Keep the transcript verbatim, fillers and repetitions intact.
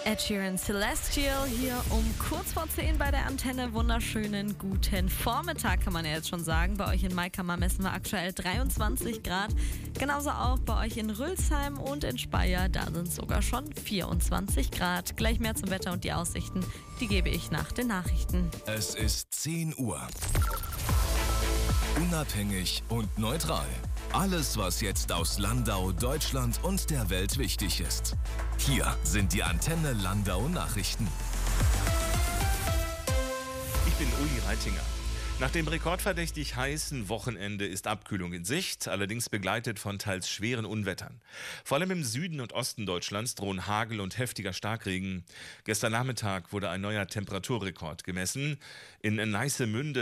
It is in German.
Ed Sheeran Celestial hier um kurz vor zehn bei der Antenne. Wunderschönen guten Vormittag, kann man ja jetzt schon sagen. Bei euch in Maikammer messen wir aktuell dreiundzwanzig Grad. Genauso auch bei euch in Rülsheim und in Speyer. Da sind es sogar schon vierundzwanzig Grad. Gleich mehr zum Wetter und die Aussichten, die gebe ich nach den Nachrichten. Es ist zehn Uhr. Unabhängig und neutral. Alles, was jetzt aus Landau, Deutschland und der Welt wichtig ist. Hier sind die Antenne Landau Nachrichten. Ich bin Uli Reitinger. Nach dem rekordverdächtig heißen Wochenende ist Abkühlung in Sicht, allerdings begleitet von teils schweren Unwettern. Vor allem im Süden und Osten Deutschlands drohen Hagel und heftiger Starkregen. Gestern Nachmittag wurde ein neuer Temperaturrekord gemessen. In Neissemünde